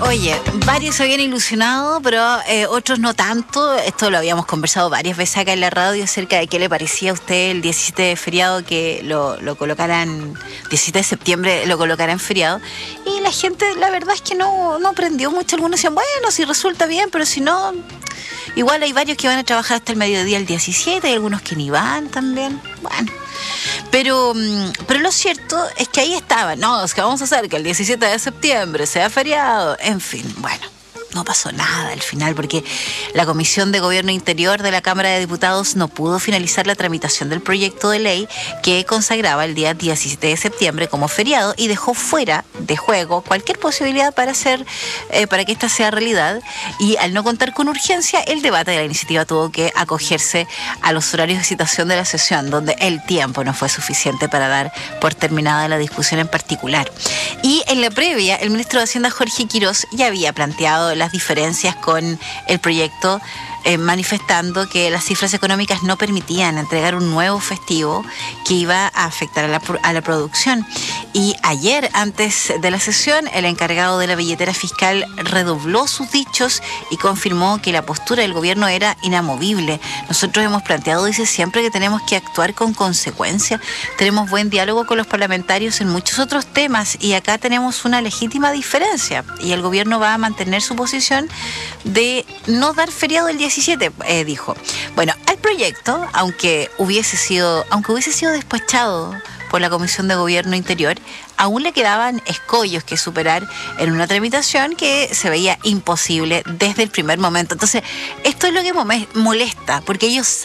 Oye, varios se habían ilusionado, pero otros no tanto. Esto lo habíamos conversado varias veces acá en la radio acerca de qué le parecía a usted el 17 de feriado que lo colocaran, 17 de septiembre lo colocaran feriado. Y la gente, la verdad es que no aprendió mucho. Algunos decían, bueno, si resulta bien, pero si no... Igual hay varios que van a trabajar hasta el mediodía el 17, hay algunos que ni van también. Bueno... Pero lo cierto es que ahí estaba, no, es que vamos a hacer que el 17 de septiembre sea feriado, en fin, bueno, no pasó nada al final porque la Comisión de Gobierno Interior de la Cámara de Diputados no pudo finalizar la tramitación del proyecto de ley que consagraba el día 17 de septiembre como feriado y dejó fuera de juego cualquier posibilidad para que esta sea realidad, y al no contar con urgencia, el debate de la iniciativa tuvo que acogerse a los horarios de citación de la sesión, donde el tiempo no fue suficiente para dar por terminada la discusión en particular. Y en la previa, el ministro de Hacienda, Jorge Quirós, ya había planteado las diferencias con el proyecto, manifestando que las cifras económicas no permitían entregar un nuevo festivo que iba a afectar a la producción. Y ayer, antes de la sesión, el encargado de la billetera fiscal redobló sus dichos y confirmó que la postura del gobierno era inamovible. Nosotros hemos planteado, dice, siempre que tenemos que actuar con consecuencia. Tenemos buen diálogo con los parlamentarios en muchos otros temas y acá tenemos una legítima diferencia. Y el gobierno va a mantener su posición de no dar feriado el 17, dijo. Bueno, al proyecto, aunque hubiese sido despachado por la Comisión de Gobierno Interior, aún le quedaban escollos que superar en una tramitación que se veía imposible desde el primer momento. Entonces, esto es lo que molesta, porque ellos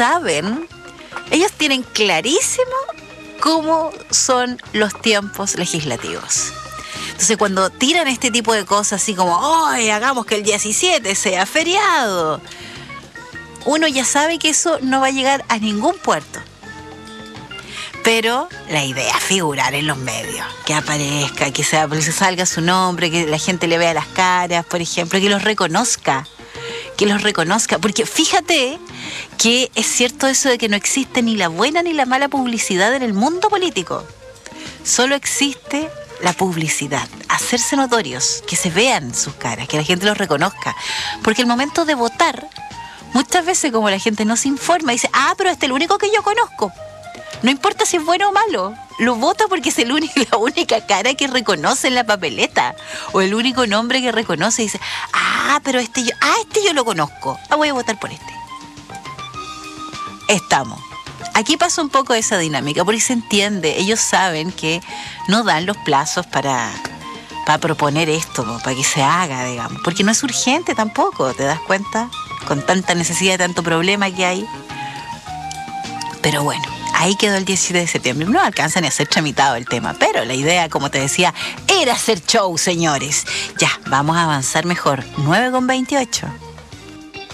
tienen clarísimo cómo son los tiempos legislativos. Entonces, cuando tiran este tipo de cosas así como, ¡ay, hagamos que el 17 sea feriado!, uno ya sabe que eso no va a llegar a ningún puerto. Pero la idea es figurar en los medios, que aparezca, que salga su nombre, que la gente le vea las caras, por ejemplo, que los reconozca, porque fíjate que es cierto eso de que no existe ni la buena ni la mala publicidad en el mundo político. Solo existe la publicidad, hacerse notorios, que se vean sus caras, que la gente los reconozca, porque el momento de votar, muchas veces como la gente no se informa, dice, pero este es el único que yo conozco. No importa si es bueno o malo, lo vota porque es la única cara que reconoce en la papeleta, o el único nombre que reconoce y dice, pero este yo lo conozco, voy a votar por este. Estamos. Aquí pasa un poco esa dinámica, porque se entiende, ellos saben que no dan los plazos para proponer esto, para que se haga, digamos, porque no es urgente tampoco, ¿te das cuenta? Con tanta necesidad, tanto problema que hay. Pero bueno, ahí quedó el 17 de septiembre. No alcanza ni a ser tramitado el tema, pero la idea, como te decía, era hacer show, señores. Ya, vamos a avanzar mejor. 9:28.